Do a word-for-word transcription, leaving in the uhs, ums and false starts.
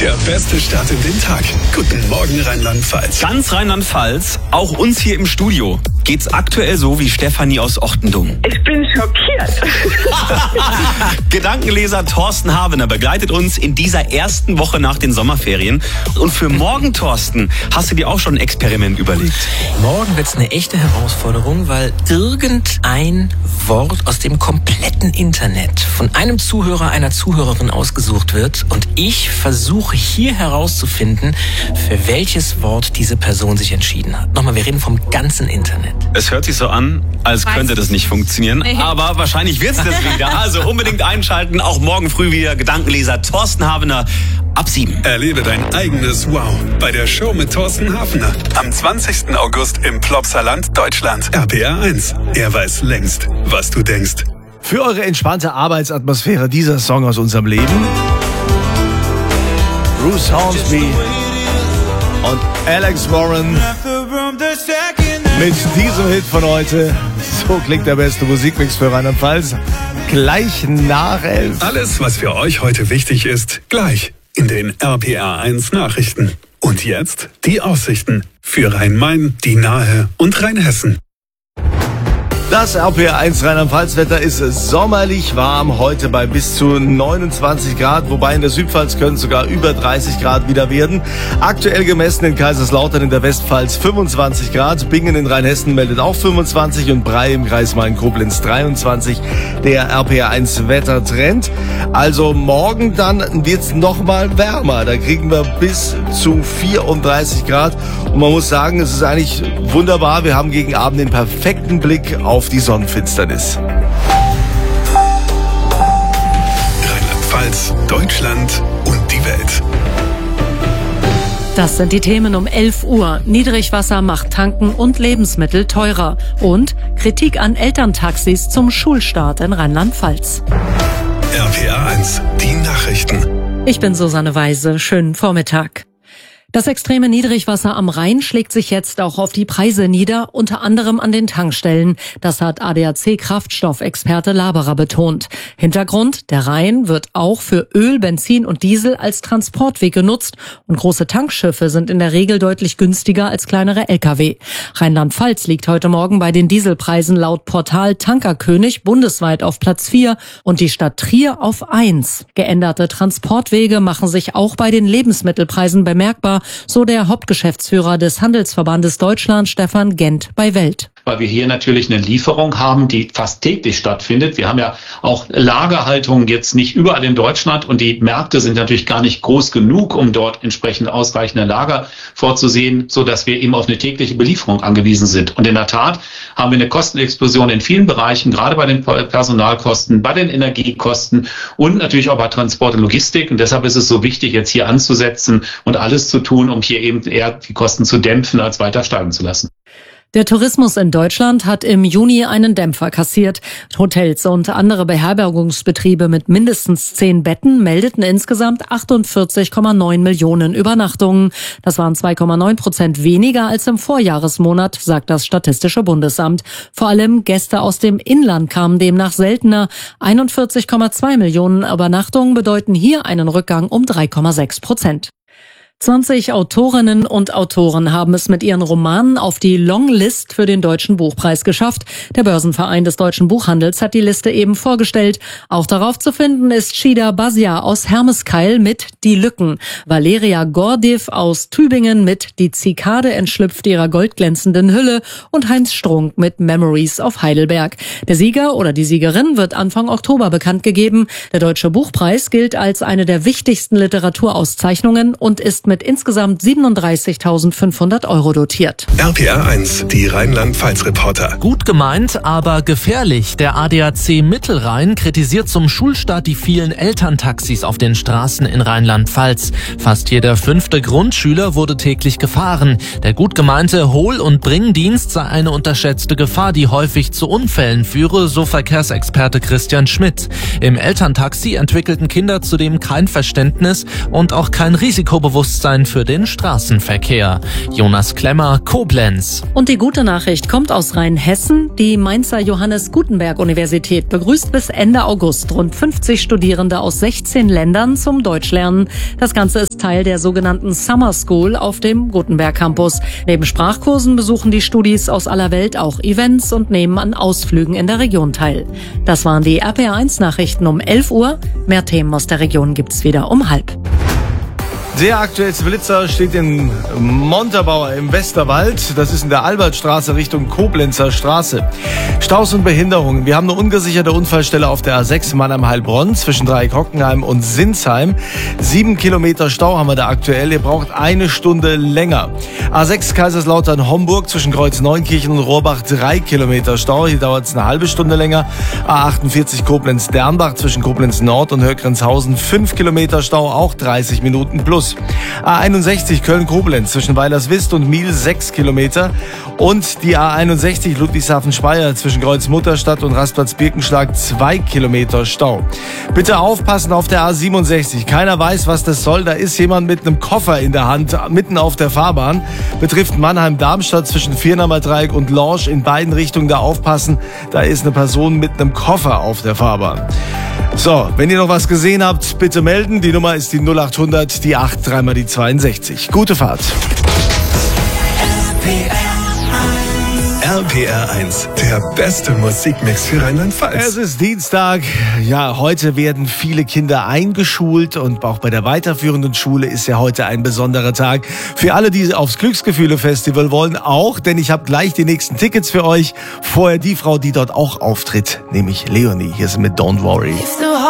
Der beste Start in den Tag. Guten Morgen Rheinland-Pfalz. Ganz Rheinland-Pfalz, auch uns hier im Studio, geht's aktuell so wie Stefanie aus Ochtendung. Ich bin schockiert. Gedankenleser Thorsten Havener begleitet uns in dieser ersten Woche nach den Sommerferien. Und für morgen, Thorsten, hast du dir auch schon ein Experiment überlegt? Morgen wird's eine echte Herausforderung, weil irgendein Wort aus dem kompletten Internet von einem Zuhörer, einer Zuhörerin ausgesucht wird. Und ich versuche hier herauszufinden, für welches Wort diese Person sich entschieden hat. Nochmal, wir reden vom ganzen Internet. Es hört sich so an, als könnte das nicht funktionieren. Aber wahrscheinlich wird's das wieder. Also unbedingt einschalten. Auch morgen früh wieder Gedankenleser Thorsten Havener ab sieben. Erlebe dein eigenes Wow bei der Show mit Thorsten Havener. Am zwanzigsten August im Plopsaland, Deutschland. R P R eins. Er weiß längst, was du denkst. Für eure entspannte Arbeitsatmosphäre dieser Song aus unserem Leben. Bruce Hornsby und Alex Warren mit diesem Hit von heute. So klingt der beste Musikmix für Rheinland-Pfalz. Gleich nach elf. Alles, was für euch heute wichtig ist, gleich in den R P R eins Nachrichten. Und jetzt die Aussichten für Rhein-Main, die Nahe und Rheinhessen. Das R P R eins Rheinland-Pfalz-Wetter ist sommerlich warm, heute bei bis zu neunundzwanzig Grad, wobei in der Südpfalz können es sogar über dreißig Grad wieder werden. Aktuell gemessen in Kaiserslautern in der Westpfalz fünfundzwanzig Grad, Bingen in Rheinhessen meldet auch fünfundzwanzig und Bray im Kreis Main-Koblenz dreiundzwanzig. Der R P R eins Wettertrend. Also morgen dann wird's noch mal wärmer, da kriegen wir bis zu vierunddreißig Grad und man muss sagen, es ist eigentlich wunderbar, wir haben gegen Abend den perfekten Blick auf die Sonnenfinsternis. Rheinland-Pfalz, Deutschland und die Welt. Das sind die Themen um elf Uhr. Niedrigwasser macht Tanken und Lebensmittel teurer. Und Kritik an Elterntaxis zum Schulstart in Rheinland-Pfalz. R P R eins, die Nachrichten. Ich bin Susanne Weise. Schönen Vormittag. Das extreme Niedrigwasser am Rhein schlägt sich jetzt auch auf die Preise nieder, unter anderem an den Tankstellen. Das hat A D A C-Kraftstoffexperte Laberer betont. Hintergrund: Der Rhein wird auch für Öl, Benzin und Diesel als Transportweg genutzt und große Tankschiffe sind in der Regel deutlich günstiger als kleinere L K W. Rheinland-Pfalz liegt heute Morgen bei den Dieselpreisen laut Portal Tankerkönig bundesweit auf Platz vier und die Stadt Trier auf eins. Geänderte Transportwege machen sich auch bei den Lebensmittelpreisen bemerkbar, so der Hauptgeschäftsführer des Handelsverbandes Deutschland, Stefan Gent bei Welt. Weil wir hier natürlich eine Lieferung haben, die fast täglich stattfindet. Wir haben ja auch Lagerhaltung jetzt nicht überall in Deutschland und die Märkte sind natürlich gar nicht groß genug, um dort entsprechend ausreichende Lager vorzusehen, so dass wir eben auf eine tägliche Belieferung angewiesen sind. Und in der Tat haben wir eine Kostenexplosion in vielen Bereichen, gerade bei den Personalkosten, bei den Energiekosten und natürlich auch bei Transport und Logistik. Und deshalb ist es so wichtig, jetzt hier anzusetzen und alles zu tun, um hier eben eher die Kosten zu dämpfen, als weiter steigen zu lassen. Der Tourismus in Deutschland hat im Juni einen Dämpfer kassiert. Hotels und andere Beherbergungsbetriebe mit mindestens zehn Betten meldeten insgesamt achtundvierzig Komma neun Millionen Übernachtungen. Das waren zwei Komma neun Prozent weniger als im Vorjahresmonat, sagt das Statistische Bundesamt. Vor allem Gäste aus dem Inland kamen demnach seltener. einundvierzig Komma zwei Millionen Übernachtungen bedeuten hier einen Rückgang um drei Komma sechs Prozent. zwanzig Autorinnen und Autoren haben es mit ihren Romanen auf die Longlist für den Deutschen Buchpreis geschafft. Der Börsenverein des deutschen Buchhandels hat die Liste eben vorgestellt. Auch darauf zu finden ist Shida Basia aus Hermeskeil mit Die Lücken, Valeria Gordiv aus Tübingen mit Die Zikade entschlüpft ihrer goldglänzenden Hülle und Heinz Strunk mit Memories auf Heidelberg. Der Sieger oder die Siegerin wird Anfang Oktober bekannt gegeben. Der Deutsche Buchpreis gilt als eine der wichtigsten Literaturauszeichnungen und ist mit mit insgesamt siebenunddreißigtausendfünfhundert Euro dotiert. R P R eins, die Rheinland-Pfalz-Reporter. Gut gemeint, aber gefährlich. Der A D A C Mittelrhein kritisiert zum Schulstart die vielen Elterntaxis auf den Straßen in Rheinland-Pfalz. Fast jeder fünfte Grundschüler wurde täglich gefahren. Der gut gemeinte Hol- und Bringdienst sei eine unterschätzte Gefahr, die häufig zu Unfällen führe, so Verkehrsexperte Christian Schmidt. Im Elterntaxi entwickelten Kinder zudem kein Verständnis und auch kein Risikobewusstsein Bewusstsein für den Straßenverkehr. Jonas Klemmer, Koblenz. Und die gute Nachricht kommt aus Rheinhessen. Die Mainzer Johannes Gutenberg Universität begrüßt bis Ende August rund fünfzig Studierende aus sechzehn Ländern zum Deutschlernen. Das Ganze ist Teil der sogenannten Summer School auf dem Gutenberg Campus. Neben Sprachkursen besuchen die Studis aus aller Welt auch Events und nehmen an Ausflügen in der Region teil. Das waren die R P R eins Nachrichten um elf Uhr. Mehr Themen aus der Region gibt's wieder um halb. Der aktuellste Blitzer steht in Montabaur im Westerwald. Das ist in der Albertstraße Richtung Koblenzer Straße. Staus und Behinderungen. Wir haben eine ungesicherte Unfallstelle auf der A sechs Mannheim-Heilbronn zwischen Dreieck-Hockenheim und Sinsheim. Sieben Kilometer Stau haben wir da aktuell. Ihr braucht eine Stunde länger. A sechs Kaiserslautern-Homburg zwischen Kreuz Neunkirchen und Rohrbach drei Kilometer Stau. Hier dauert es eine halbe Stunde länger. A achtundvierzig Koblenz-Dernbach zwischen Koblenz Nord und Höckrenzhausen fünf Kilometer Stau, auch dreißig Minuten plus. A einundsechzig Köln-Koblenz zwischen Weilerswist und Miel sechs Kilometer und die A einundsechzig Ludwigshafen-Speyer zwischen Kreuz-Mutterstadt und Rastplatz-Birkenschlag zwei Kilometer Stau. Bitte aufpassen auf der A siebenundsechzig. Keiner weiß, was das soll. Da ist jemand mit einem Koffer in der Hand mitten auf der Fahrbahn. Betrifft Mannheim-Darmstadt zwischen Viernamer Dreieck und Lorsch in beiden Richtungen. Da aufpassen. Da ist eine Person mit einem Koffer auf der Fahrbahn. So, wenn ihr noch was gesehen habt, bitte melden. Die Nummer ist die null achthundert, die acht, dreimal die zweiundsechzig. Gute Fahrt. R P R eins, der beste Musikmix für Rheinland-Pfalz. Es ist Dienstag. Ja, heute werden viele Kinder eingeschult und auch bei der weiterführenden Schule ist ja heute ein besonderer Tag. Für alle, die aufs Glücksgefühle-Festival wollen, auch, denn ich habe gleich die nächsten Tickets für euch. Vorher die Frau, die dort auch auftritt, nämlich Leonie. Hier sind mit Don't Worry.